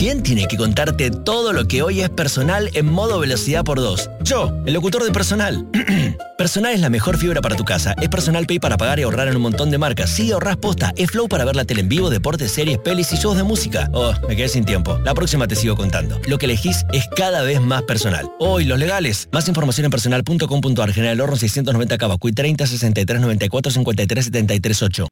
¿Quién tiene que contarte todo lo que hoy es Personal en modo velocidad por 2? Yo, el locutor de Personal. Personal es la mejor fibra para tu casa. Es Personal Pay para pagar y ahorrar en un montón de marcas. Sí, ahorrás posta. Es Flow para ver la tele en vivo, deportes, series, pelis y shows de música. Oh, me quedé sin tiempo. La próxima te sigo contando. Lo que elegís es cada vez más personal. Hoy, los legales. Más información en personal.com.ar. General Horno 690 Cava. Cui 30 63 94 53 73 8.